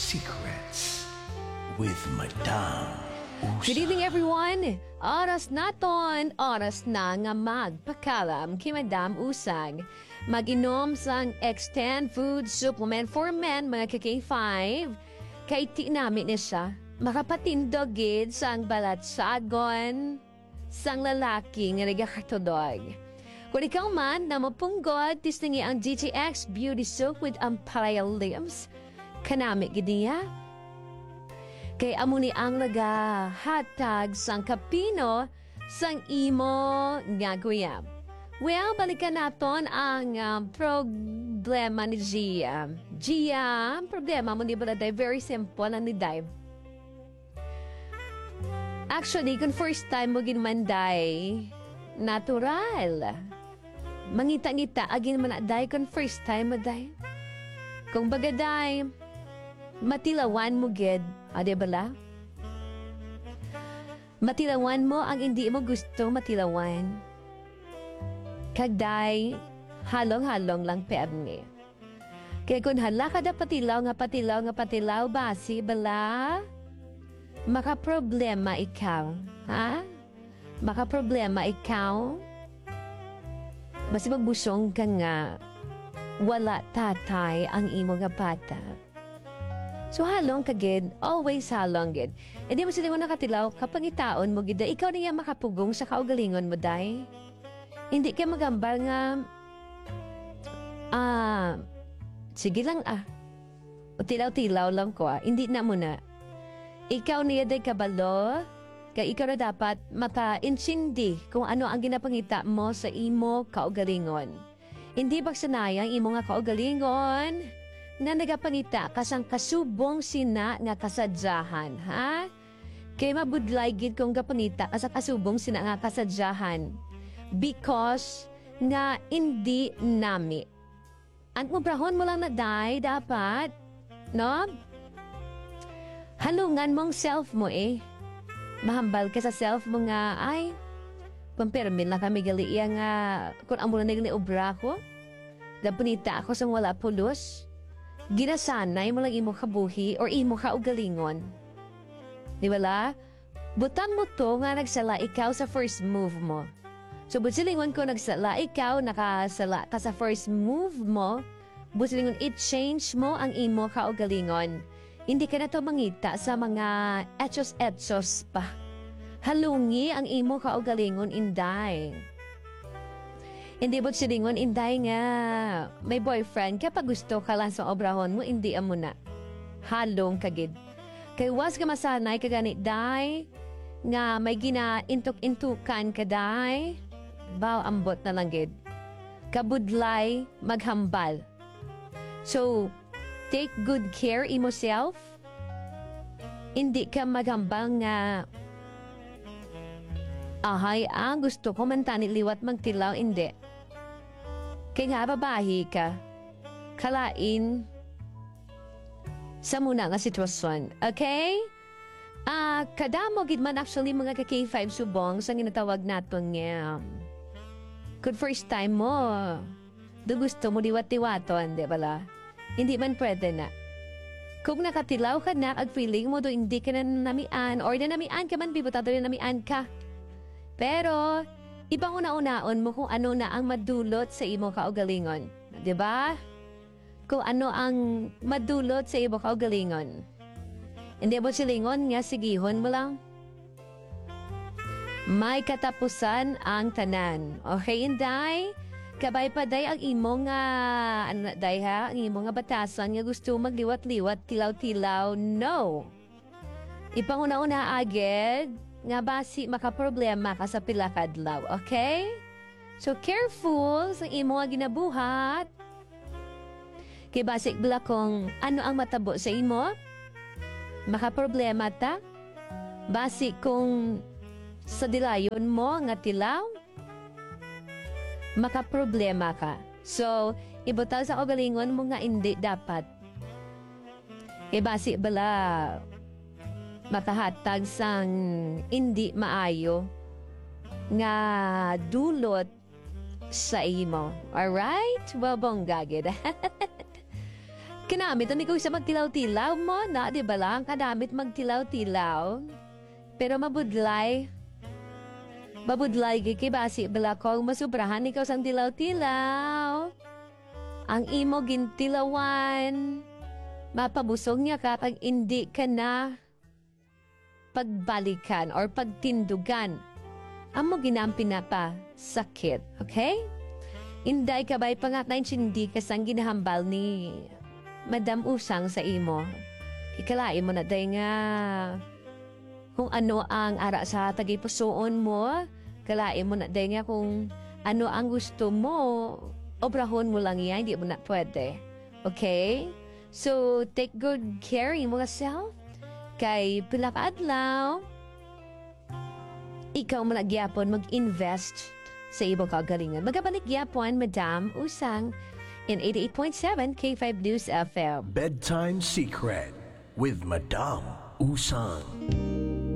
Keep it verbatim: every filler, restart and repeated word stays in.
Secrets with Madame Usa. Good evening, everyone! Oras na ton, oras na nga magpakalam kay Madam Usag. Mag-inom sang Extend Food Supplement for Men, mga K five. Kay ti namin ni siya, makapatindogid sang balatsagon, sang lalaki nga nagakatodog. Kung ikaw man na mapunggod, tisningi ang G T X Beauty Soap with Ampalaya Limbs, kanami giniya. Kay amo ni ang nagahatag sang kapino sang imo nga guyab. Well, balikan naton ang um, problema ni Gia. Gia, ang problema mo ni Baladay, very simple ang ni Day. Actually, kung first time mo ginmanday, natural. Mangita-ngita, agin man na Day, kung first time mo Day. Kung bagaday, matilawan mo gid, o di bala? Matilawan mo ang hindi mo gusto matilawan. Kagday, halong-halong lang peabngi. Kaya kung hala ka da patilaw nga patilaw nga patilaw basi bala, makaproblema ikaw. Ha? Makaproblema ikaw. Basi magbusong ka nga, wala tatay ang imo nga bata. So halong kagid, always halong gid. E di mo sila mo nakatilaw, kapag itaon mo gid, ikaw niya makapugong sa kaugalingon mo, day. Hindi ka magambal nga, ah, sige lang ah. O tilaw-tilaw lang ko ah. Hindi na muna. Ikaw niya day kabalo, kaya ikaw na dapat maka-insindi kung ano ang ginapangita mo sa imo kaugalingon. Hindi bagsanayang imo nga kaugalingon, nga nagapangita kasang kasubong sina nga kasadyahan, ha? Kaya mabudlay gid kung gapangita kasang kasubong sina nga kasadyahan. Because nga hindi nami. Ang mubrahon mo lang na day, dapat, no? Halungan mong self mo eh. Mahambal ka sa self mo nga, ay, pampermin lang kami gali iya nga, kung amo na nagli obra ko, dapunita ako sang wala pulos, ginasanay mo lang imo kabuhi or imo kaugalingon. Di ba? Butang mo to nga nagsala ikaw sa first move mo. So, busilingon ko nagsala ikaw, nakasala ka sa first move mo, busilingon i-change mo ang imo kaugalingon. Hindi ka na to mangita sa mga etsos-etsos pa. Halungi ang imo kaugalingon, inday. Hindi ba silingon, inday nga, may boyfriend, kapag gusto ka lang sa obrahon mo, hindi amo na. Halong kagid. Kay was ka masanay ka ganit, day, nga may gina-intuk-intukan ka, day, baw ambot na lang gid. Kabudlay, maghambal. So, take good care imo self. Hindi ka maghambal nga, ahay, ah, gusto ko man tani liwat magtilaw, hindi. Kaya nga, babahi ka. Kalain sa muna nga sitwasyon. Okay? Ah, uh, kadamo gid man actually mga ka K five subong sa ginatawag naton nga. Good first time mo. Do gusto mo diwat-diwaton, di ba? Hindi man pwede na. Kung nakatilaw ka na, ag feeling mo do hindi ka na namian or na namian ka man, bibutado na namian ka. Pero, ibang una-unaon mo kung ano na ang madulot sa imo kaugalingon. Di ba? Kung ano ang madulot sa imo kaugalingon. Hindi mo silingon nga, sigihon mo lang. May katapusan ang tanan. Okay, inday? Kabay pa day ang imo nga, ano day ha? Ang imo nga batasan nga gusto magliwat-liwat, tilaw-tilaw. No! Ipanguna-una agad, nga basi makaproblema ka sa pilakadlaw. Okay? So, careful sa imo nga ginabuhat. Kay basik bila kung ano ang matabo sa imo, makaproblema ta. Basik kung sa dilayon mo nga tilaw, makaproblema ka. So, ibutaw sa kaugalingon mo nga hindi dapat. E basi bala makahatag sang hindi maayo nga dulot sa imo. Alright? Well, bonggagid. Kanamit ang ikaw sa magtilaw-tilaw mo na, di ba lang? Kanamit magtilaw-tilaw. Pero mabudlay. Mabudlay kay basi bala kong masubrahan ikaw sang tilaw-tilaw. Ang imo gintilawan. Mapabusog niya ka pag hindi ka na pagbalikan or pagtindugan. Amo ginampi na pa sakit, okay? Inday ka ba'y pangatnain hindi ka sang ginahambal ni Madam Usang sa imo. Ikalain mo na day nga kung ano ang ara sa tagipusoon mo. Kalain mo na day nga kung ano ang gusto mo. Obrahon mo lang yan, hindi mo na pwede. Okay? So, take good care mo yourself. Kay pila ka adlaw, ikaw mo nagyapon mag-invest sa ibang kagalingan. Magkabalik yapon, Madam Usang, in eighty-eight point seven K five News F M. Bedtime Secret with Madame Usang.